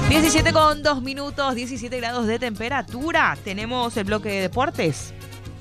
17:02, 17 grados de temperatura. Tenemos el bloque de deportes.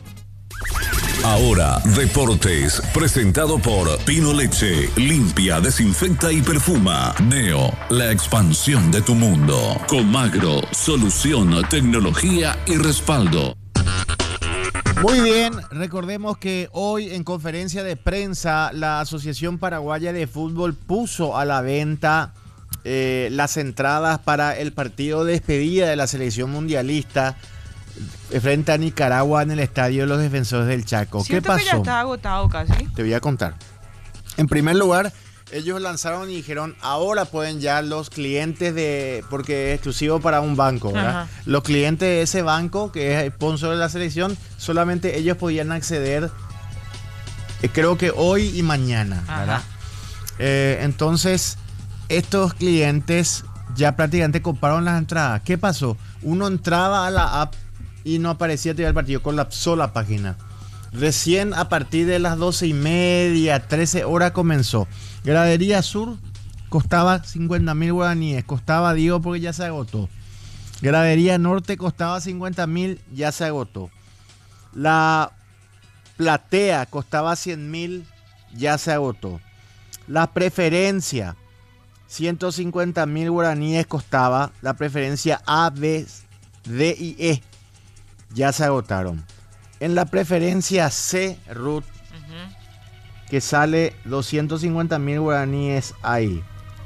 Ahora, Deportes, presentado por Pino Leche, limpia, desinfecta y perfuma. Neo, la expansión de tu mundo. Comagro, solución, tecnología y respaldo. Muy bien, recordemos que hoy en conferencia de prensa la Asociación Paraguaya de Fútbol puso a la venta las entradas para el partido de despedida de la selección mundialista frente a Nicaragua en el Estadio de los Defensores del Chaco. ¿Qué pasó? Que ya está agotado casi. Te voy a contar. En primer lugar, ellos lanzaron y dijeron, ahora pueden ya los clientes porque es exclusivo para un banco, ¿verdad? Ajá. Los clientes de ese banco, que es sponsor de la selección, solamente ellos podían acceder, creo que hoy y mañana, ¿verdad? Entonces, estos clientes ya prácticamente compraron las entradas. ¿Qué pasó? Uno entraba a la app y no aparecía todavía el partido, colapsó la página. Recién a partir de las 12:30, 13 horas comenzó. Gradería Sur costaba 50.000 guaraníes, costaba, digo, porque ya se agotó. Gradería Norte costaba 50.000, ya se agotó. La Platea costaba 100.000, ya se agotó. La Preferencia, 150.000 guaraníes costaba. La Preferencia A, B, D y E, ya se agotaron. En la Preferencia C, Ruth, que sale 250.000 guaraníes ahí.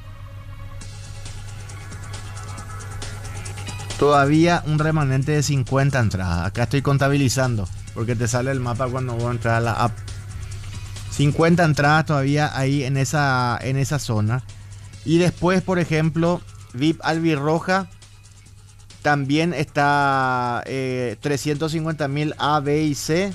Todavía un remanente de 50 entradas. Acá estoy contabilizando, porque te sale el mapa cuando voy a entrar a la app. 50 entradas todavía ahí en esa zona. Y después, por ejemplo, VIP Albirroja también está 350.000 A, B y C.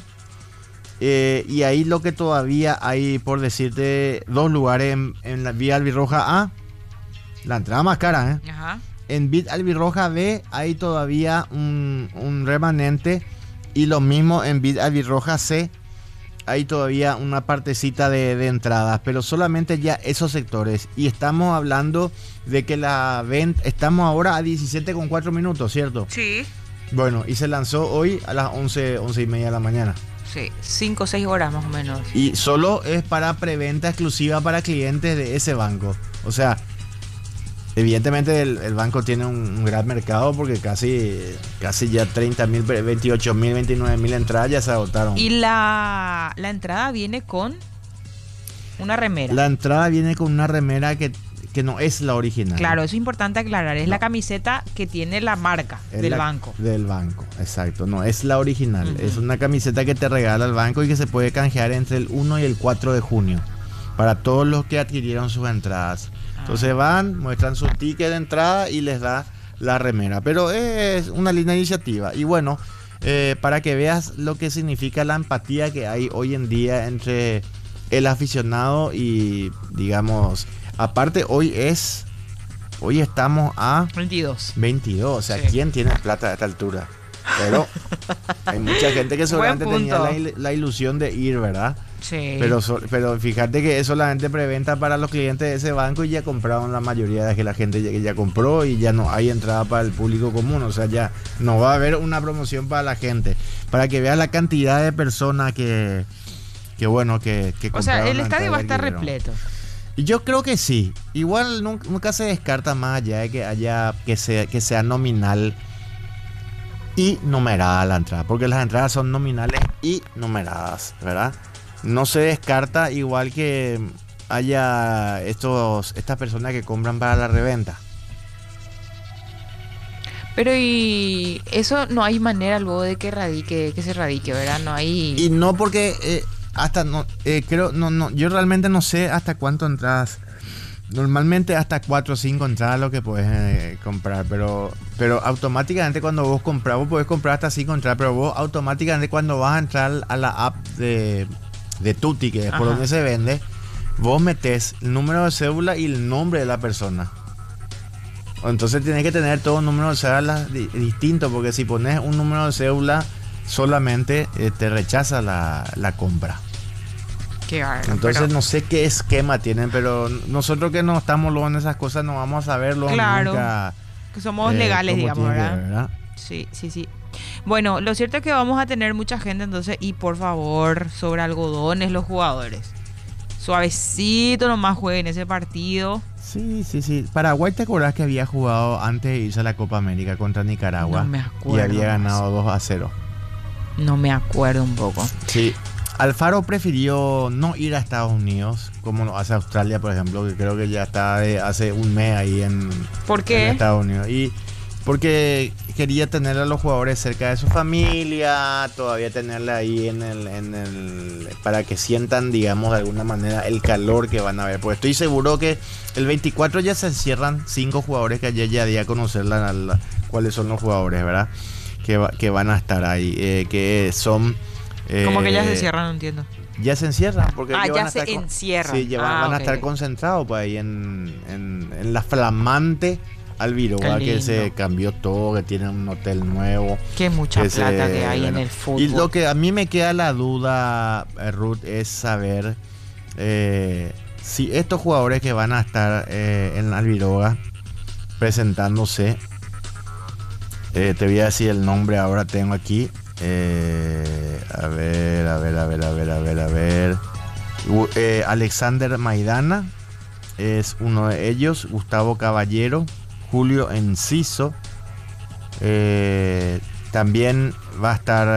Y ahí lo que todavía hay, por decirte, dos lugares en la VIP Albirroja A, la entrada más cara, ¿eh? Ajá. En VIP Albirroja B hay todavía un remanente. Y lo mismo en VIP Albirroja C. Hay todavía una partecita de entradas, pero solamente ya esos sectores. Y estamos hablando de que la venta, estamos ahora a 17:04, ¿cierto? Sí. Bueno, y se lanzó hoy a las 11:30 de la mañana. Sí, 5 o 6 horas más o menos. Y solo es para preventa exclusiva para clientes de ese banco. O sea, evidentemente el banco tiene un gran mercado, porque casi ya 30.000, 28.000, 29.000 entradas ya se agotaron. Y la entrada viene con una remera. La entrada viene con una remera que no es la original. Claro, eso es importante aclarar. Es la camiseta que tiene la marca del banco. Del banco, exacto. No es la original. Es una camiseta que te regala el banco y que se puede canjear entre el 1 y el 4 de junio para todos los que adquirieron sus entradas. Entonces van, muestran su ticket de entrada y les da la remera. Pero es una linda iniciativa. Y bueno, para que veas lo que significa la empatía que hay hoy en día entre el aficionado y, digamos, aparte hoy estamos a 22. O sea, sí. ¿Quién tiene plata a esta altura? Pero hay mucha gente que seguramente tenía la ilusión de ir, ¿verdad? Sí. Pero fíjate que es solamente preventa para los clientes de ese banco y ya compraron la mayoría de la gente que ya compró y ya no hay entrada para el público común. O sea, ya no va a haber una promoción para la gente. Para que veas la cantidad de personas que o sea, el estadio va a estar repleto. Y yo creo que sí. Igual nunca se descarta, más allá de que sea nominal y numerada la entrada, porque las entradas son nominales y numeradas, ¿verdad? No se descarta, igual que haya estas personas que compran para la reventa. Pero y eso no hay manera luego de que se radique, ¿verdad? No hay. Y no, porque yo realmente no sé hasta cuánto entradas. Normalmente hasta 4 o 5 entradas lo que puedes comprar, pero automáticamente cuando vos compras, vos podés comprar hasta 5 entradas, pero vos automáticamente cuando vas a entrar a la app de Tutti, que es por donde se vende, vos metés el número de cédula y el nombre de la persona. Entonces tienes que tener todos números de cédula distintos, porque si pones un número de cédula solamente te rechaza la compra. Qué bárbaro. Entonces no sé qué esquema tienen, pero nosotros que no estamos luego en esas cosas no vamos a saberlo claro, nunca somos legales, como digamos, tiene que ¿verdad? ver, ¿verdad? Sí, sí, sí. Bueno, lo cierto es que vamos a tener mucha gente entonces y por favor, sobre algodones los jugadores. Suavecito nomás jueguen ese partido. Sí, sí, sí. Paraguay, ¿te acordás que había jugado antes de irse a la Copa América contra Nicaragua? No me Y acuerdo había más. ganado 2-0. No me acuerdo un poco. Sí. Alfaro prefirió no ir a Estados Unidos, como lo hace Australia, por ejemplo, que creo que ya está hace un mes ahí en, ¿Por qué? en Estados Unidos. Y porque quería tener a los jugadores cerca de su familia, todavía tenerla ahí para que sientan, digamos, de alguna manera el calor que van a ver. Pues estoy seguro que el 24 ya se encierran 5 jugadores que ayer ya di a conocer cuáles son los jugadores, ¿verdad? Que van a estar ahí, que son... Como que ya se cierran, no entiendo. Ya se encierran porque ellos ya van a se estar encierran. Sí, ya van a ok. estar concentrados pues ahí en la flamante Albiroba, Qué que lindo. se cambió todo, que tiene un hotel nuevo. Qué mucha que plata se- que hay bueno. en el fútbol. Y lo que a mí me queda la duda, Ruth, es saber si estos jugadores que van a estar en Albiroba presentándose, te voy a decir el nombre, ahora tengo aquí. A ver. Alexander Maidana es uno de ellos. Gustavo Caballero, Julio Enciso. También va a estar.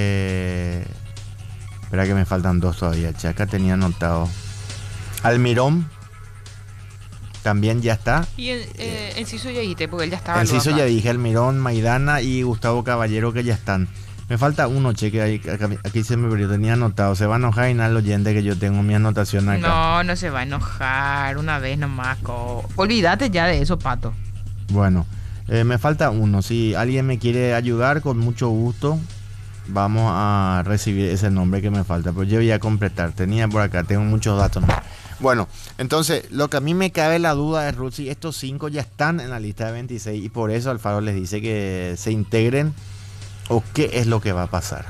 Espera que me faltan 2 todavía. Acá tenía anotado. Almirón. También ya está. Y Enciso ya dijiste, porque él ya estaba. Enciso luego ya acá. dije, Almirón, Maidana y Gustavo Caballero, que ya están. Me falta uno, cheque, aquí se me perdió, tenía anotado. Se va a enojar y nada el oyente que yo tengo mi anotación acá. No, no se va a enojar. Una vez nomás. Olvídate ya de eso, Pato. Bueno, me falta uno. Si alguien me quiere ayudar, con mucho gusto, vamos a recibir ese nombre que me falta. Pero yo voy a completar. Tenía por acá, tengo muchos datos. Bueno, entonces, lo que a mí me cabe la duda es, Ruth, si estos 5 ya están en la lista de 26 y por eso Alfaro les dice que se integren, o qué es lo que va a pasar.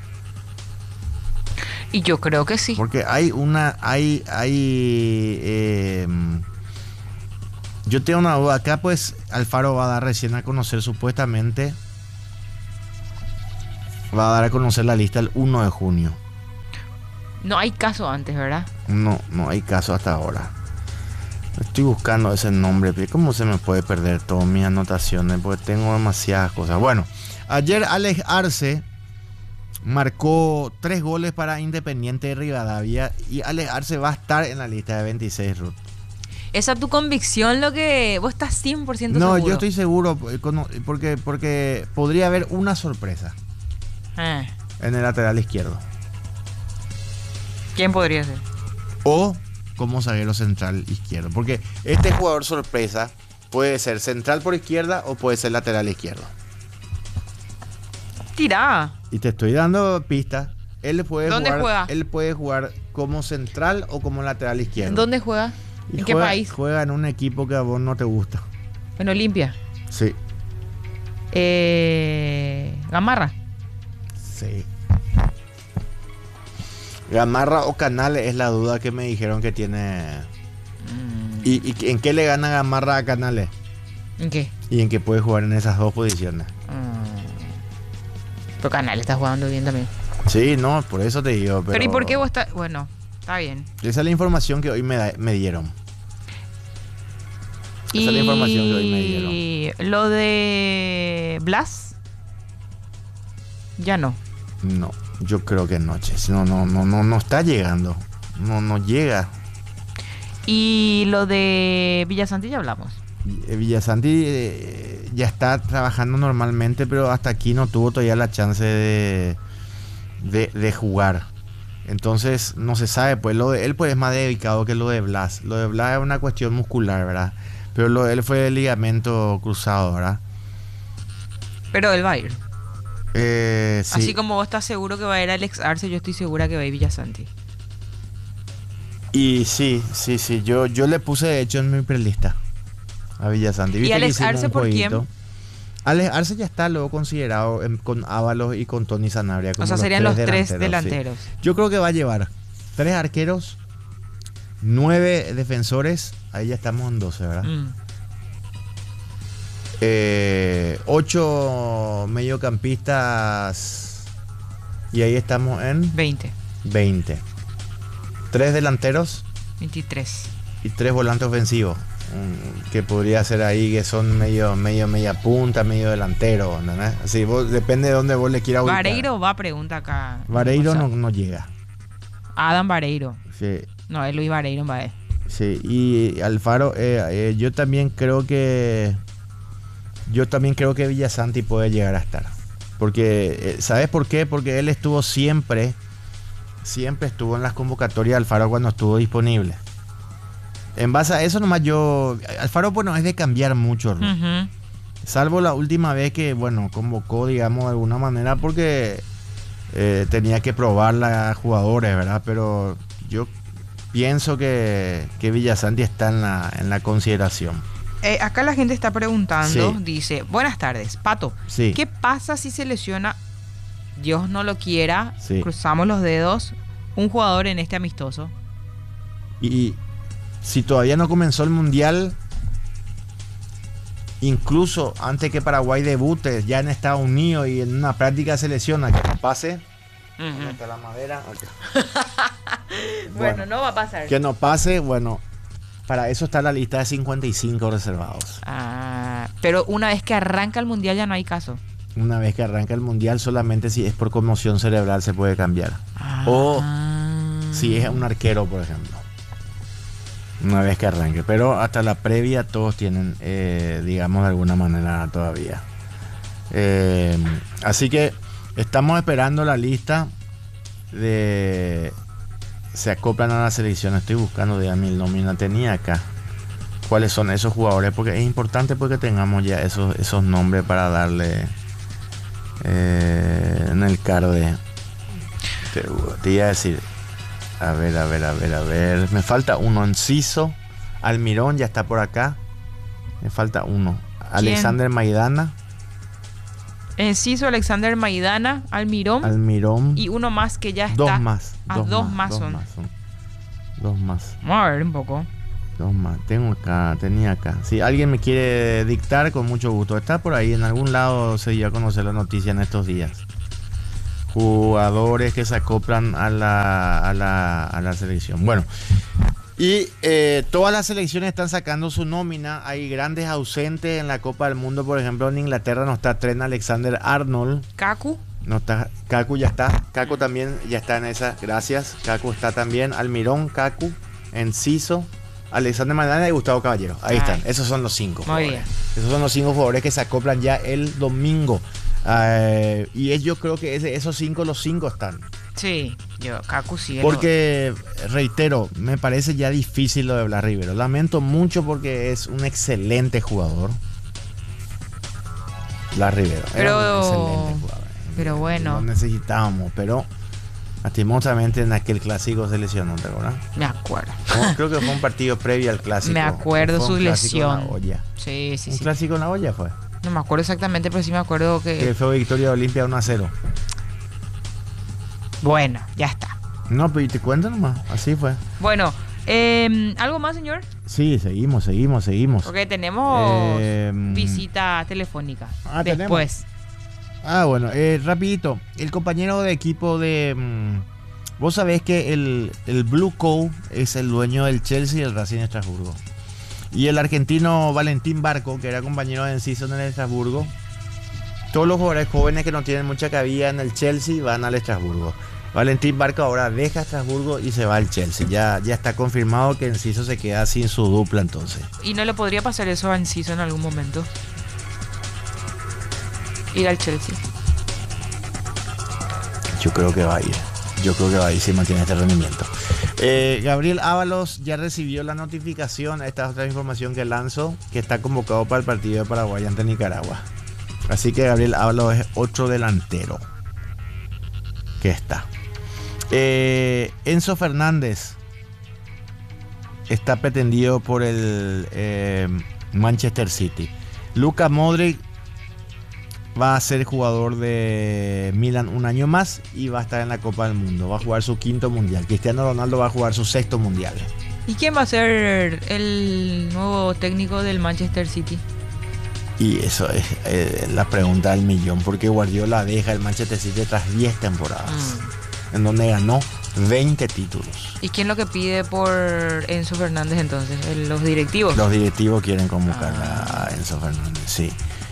Y yo creo que sí. Porque yo tengo una duda acá, pues Alfaro va a dar recién a conocer, supuestamente va a dar a conocer la lista el 1 de junio. No hay caso antes, ¿verdad? No hay caso hasta ahora. Estoy buscando ese nombre, pero ¿cómo se me puede perder todas mis anotaciones? Porque tengo demasiadas cosas. Bueno, ayer Alex Arce marcó 3 goles para Independiente de Rivadavia y Alex Arce va a estar en la lista de 26, Ruth. Esa es tu convicción, lo que vos estás 100% No, seguro. yo estoy seguro porque podría haber una sorpresa Ah, en el lateral izquierdo. ¿quién podría ser? O como zaguero central izquierdo. Porque este jugador sorpresa puede ser central por izquierda o puede ser lateral izquierdo. Tirá. Y te estoy dando pistas. Él puede ¿Dónde juega? Él puede jugar como central o como lateral izquierdo. ¿En dónde juega? Y ¿En qué país? Juega en un equipo que a vos no te gusta. En Olimpia. Sí, Gamarra. sí. Gamarra o Canales es la duda que me dijeron que tiene. ¿Y en qué le gana Gamarra a Canales? ¿En qué? Y en qué puede jugar en esas 2 posiciones. Pero Canal está jugando bien también. Sí, no, por eso te digo. Pero ¿y por qué vos estás...? Bueno, está bien. Esa es la información que hoy me dieron. Esa es la información que hoy me dieron. Y lo de Blas, ya no. No, yo creo que no, che. No está llegando. No llega. Y lo de Villasanti ya hablamos. Villasanti ya está trabajando normalmente, pero hasta aquí no tuvo todavía la chance de jugar. Entonces no se sabe, pues lo de él pues es más dedicado que lo de Blas. Lo de Blas es una cuestión muscular, ¿verdad? Pero lo de él fue el ligamento cruzado, ¿verdad? Pero él va a ir. Sí. Así como vos estás seguro que va a ir Alex Arce, yo estoy segura que va a ir Villasanti. Y sí. Yo le puse de hecho en mi prelista a Villasanti. ¿Y ¿Viste que Alex hicimos Arce un por jueguito? quién? Alex Arce ya está luego considerado con Ábalos y con Tony Sanabria. O como sea, serían los 3 sí. delanteros. Yo creo que va a llevar 3 arqueros, 9 defensores. Ahí ya estamos en 12, ¿verdad? 8 mediocampistas y ahí estamos en 20. 20. 3 delanteros 23. y 3 volantes ofensivos. Que podría ser ahí, que son media punta, medio delantero, ¿no? Así, depende de dónde vos le quieras ubicar. Vareiro va, pregunta acá. Vareiro no llega. Adam Vareiro. Sí. No, es Luis Vareiro, va. Sí, y Alfaro, yo también creo que Villasanti puede llegar a estar. Porque, ¿sabes por qué? Porque él estuvo siempre estuvo en las convocatorias de Alfaro cuando estuvo disponible. En base a eso nomás Alfaro, bueno, es de cambiar mucho, ¿no? Uh-huh. Salvo la última vez que, bueno, convocó, digamos, de alguna manera porque tenía que probar a jugadores, ¿verdad? Pero yo pienso que Villasanti está en la consideración. Acá la gente está preguntando, Sí. dice, buenas tardes, Pato, Sí. ¿qué pasa si se lesiona, Dios no lo quiera, Sí. cruzamos los dedos, un jugador en este amistoso? Y si todavía no comenzó el Mundial, incluso antes que Paraguay debute ya en Estados Unidos y en una práctica se lesiona, que no pase. ¿Dónde está la madera? Okay. Bueno, no va a pasar. Que no pase, bueno, para eso está la lista de 55 reservados. Pero una vez que arranca el Mundial ya no hay caso. Una vez que arranca el Mundial, solamente si es por conmoción cerebral se puede cambiar. O si es un arquero, por ejemplo. Una vez que arranque. Pero hasta la previa todos tienen, digamos, de alguna manera todavía. Así que estamos esperando la lista se acoplan a la selección. Estoy buscando de mi nómina. Tenía acá cuáles son esos jugadores, porque es importante porque tengamos ya esos nombres para darle en el card te iba a decir. A ver. Me falta uno. Enciso. Almirón ya está por acá. Me falta uno. Alexander Maidana. Enciso, Alexander Maidana, Almirón. Y uno más que ya está. Dos más. Dos más son. Dos más. Vamos a ver un poco. Dos más. Tenía acá. Si alguien me quiere dictar, con mucho gusto. Está por ahí. En algún lado se dio a conocer la noticia en estos días. Jugadores que se acoplan a la selección. Bueno, y todas las selecciones están sacando su nómina. Hay grandes ausentes en la Copa del Mundo. Por ejemplo, en Inglaterra no está Trent Alexander-Arnold. Kaku. No está. Kaku ya está. Kaku también ya está en esa. Gracias. Kaku está también. Almirón, Kaku, Enciso, Alexander Maidana y Gustavo Caballero. Ahí están. Esos son los 5. Muy bien. Esos son los 5 jugadores que se acoplan ya el domingo. Y yo creo que esos 5, los 5 están. Sí, Kaku sí. Porque, reitero, me parece ya difícil lo de Blas Rivero. Lamento mucho porque es un excelente jugador. Blas Rivero. Era un excelente jugador. Pero bueno. Lo necesitábamos, pero lastimosamente en aquel clásico se lesionó, ¿te acuerdas? Me acuerdo. Creo que fue un partido previo al clásico. Me acuerdo su lesión. En la olla. Sí. Un clásico en la olla fue. No me acuerdo exactamente, pero sí me acuerdo que fue victoria de Olimpia 1-0. Bueno, ya está. No, pero te cuento nomás, así fue. Bueno, ¿algo más, señor? Sí, seguimos. Porque tenemos visita telefónica. Después. Bueno, rapidito. El compañero de equipo de... vos sabés que el Blue Cow es el dueño del Chelsea y el Racing de Estrasburgo. Y el argentino Valentín Barco, que era compañero de Enciso en el Estrasburgo. Todos los jugadores jóvenes que no tienen mucha cabida en el Chelsea van al Estrasburgo. Valentín Barco ahora deja Estrasburgo y se va al Chelsea. Ya está confirmado que Enciso se queda sin su dupla entonces. ¿Y no le podría pasar eso a Enciso en algún momento? Ir al Chelsea. Yo creo que va a ir si mantiene este rendimiento. Gabriel Ábalos ya recibió la notificación. Esta es otra información que lanzo, que está convocado para el partido de Paraguay ante Nicaragua. Así que Gabriel Ábalos es otro delantero que está. Enzo Fernández está pretendido por el Manchester City. Luka Modric va a ser jugador de Milan un año más y va a estar en la Copa del Mundo. Va a jugar su 5º mundial. Cristiano Ronaldo va a jugar su 6º mundial. ¿Y quién va a ser el nuevo técnico del Manchester City? Y eso es la pregunta del millón, porque Guardiola deja el Manchester City tras 10 temporadas, en donde ganó 20 títulos. ¿Y quién lo que pide por Enzo Fernández entonces? ¿Los directivos? Los directivos quieren convocar a Enzo Fernández, sí.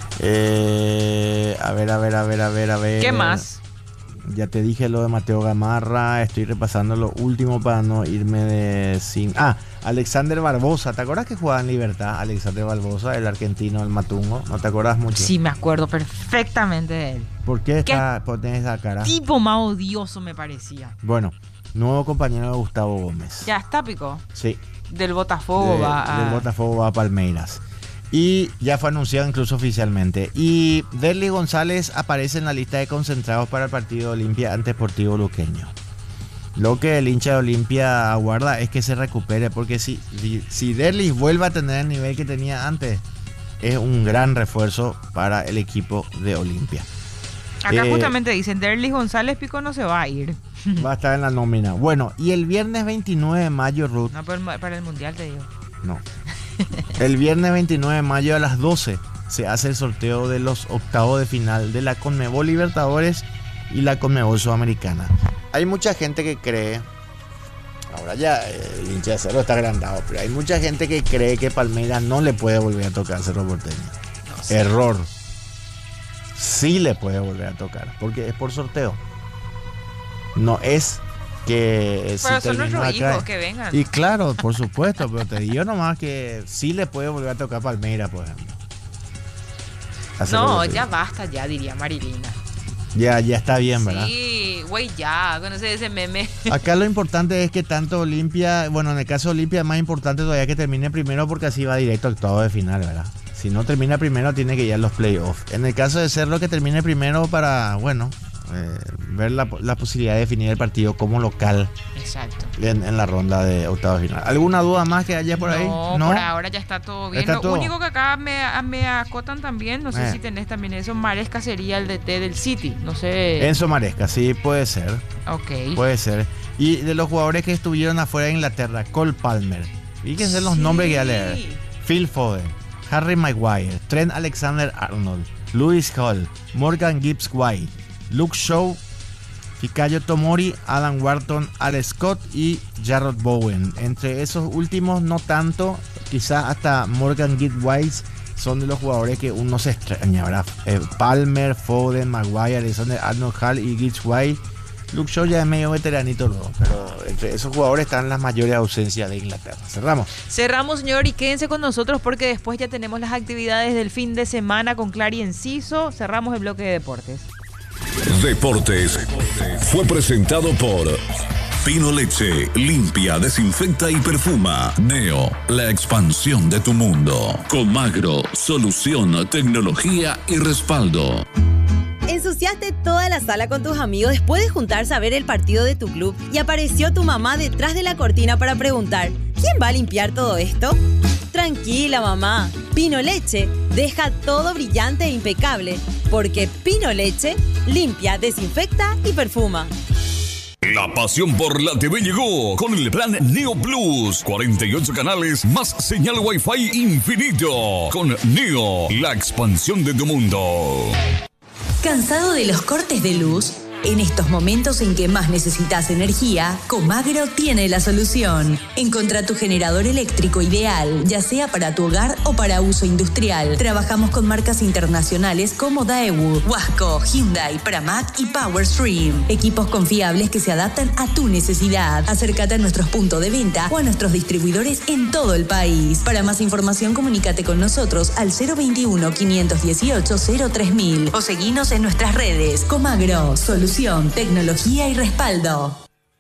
A ver. ¿Qué más? Ya te dije lo de Mateo Gamarra, estoy repasando lo último para no irme de sin... Alexander Barbosa, ¿te acuerdas que jugaba en Libertad? Alexander Barbosa, el argentino, el matungo, ¿no te acuerdas mucho? Sí, me acuerdo perfectamente de él. ¿Por qué pones esa cara? Tipo más odioso me parecía. Bueno, nuevo compañero de Gustavo Gómez. Ya está, Pico. Sí. Del Botafogo Del Botafogo va a Palmeiras. Y ya fue anunciado incluso oficialmente. Y Derly González aparece en la lista de concentrados para el partido de Olimpia ante Sportivo Luqueño. Lo que el hincha de Olimpia aguarda es que se recupere, porque si Derly vuelve a tener el nivel que tenía antes, es un gran refuerzo para el equipo de Olimpia. Acá justamente dicen, Derly González, Pico, no se va a ir. Va a estar en la nómina. Bueno, y el viernes 29 de mayo, Ruth. No, para el Mundial te digo. No. El viernes 29 de mayo a las 12 se hace el sorteo de los octavos de final de la Conmebol Libertadores y la Conmebol Sudamericana. Hay mucha gente que cree, ahora ya el hincha de Cerro está agrandado, pero hay mucha gente que cree que Palmeiras no le puede volver a tocar a Cerro Porteño. No sé. Error. Sí le puede volver a tocar, porque es por sorteo. No es que pero son nuestros hijos, que vengan. Y claro, por supuesto, pero te digo nomás que sí le puede volver a tocar Palmeiras, por ejemplo. No, ya basta, ya diría Marilina. Ya está bien, ¿verdad? Sí, güey, ya, conoces ese meme. Acá lo importante es que tanto Olimpia, bueno, en el caso de Olimpia es más importante todavía que termine primero, porque así va directo a octavo de final, ¿verdad? Si no termina primero, tiene que ir a los playoffs. En el caso de Cerro, que termine primero para, bueno, ver la posibilidad de definir el partido como local. Exacto. En la ronda de octavos de final. ¿Alguna duda más que haya por ahí? No, por ahora ya está todo bien. ¿Está lo todo? único que acá me acotan también, no sé si tenés también eso, Maresca sería el DT del City, no sé. Enzo Maresca, sí, puede ser. Ok. Puede ser. Y de los jugadores que estuvieron afuera de Inglaterra, Cole Palmer. Fíjense los nombres que voy a leer. Phil Foden, Harry Maguire, Trent Alexander-Arnold, Lewis Hall, Morgan Gibbs-White, Luke Shaw, Fikayo Tomori, Adam Wharton, Alex Scott y Jarrod Bowen. Entre esos últimos no tanto, quizás hasta Morgan Gibbs-White son de los jugadores que uno se extraña, ¿verdad? Palmer, Foden, Maguire, Alexander Arnold, Hall y Gibbs-White. Luke Shaw ya es medio veteranito luego, pero entre esos jugadores están las mayores ausencias de Inglaterra. Cerramos, señor, y quédense con nosotros porque después ya tenemos las actividades del fin de semana con Clary Enciso. Cerramos el bloque de deportes. Deportes fue presentado por Pino Leche, limpia, desinfecta y perfuma. Neo, la expansión de tu mundo. Comagro, solución, tecnología y respaldo. Ensuciaste toda la sala con tus amigos después de juntarse a ver el partido de tu club y apareció tu mamá detrás de la cortina para preguntar, ¿quién va a limpiar todo esto? Tranquila, mamá. Pino Leche deja todo brillante e impecable, porque Pino Leche limpia, desinfecta y perfuma. La pasión por la TV llegó con el plan Neo Plus. 48 canales más señal Wi-Fi infinito. Con Neo, la expansión de tu mundo. ¿Cansado de los cortes de luz? En estos momentos en que más necesitas energía, Comagro tiene la solución. Encontrá tu generador eléctrico ideal, ya sea para tu hogar o para uso industrial. Trabajamos con marcas internacionales como Daewoo, Wasco, Hyundai, Pramac y Powerstream. Equipos confiables que se adaptan a tu necesidad. Acércate a nuestros puntos de venta o a nuestros distribuidores en todo el país. Para más información, comunícate con nosotros al 021-518-03000 o seguinos en nuestras redes. Comagro, solución, tecnología y respaldo.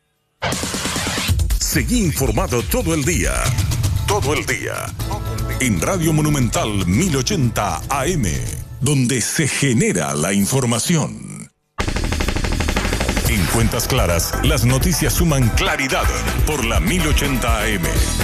Seguí informado todo el día. Todo el día. En Radio Monumental 1080 AM, donde se genera la información. En Cuentas Claras, las noticias suman claridad por la 1080 AM.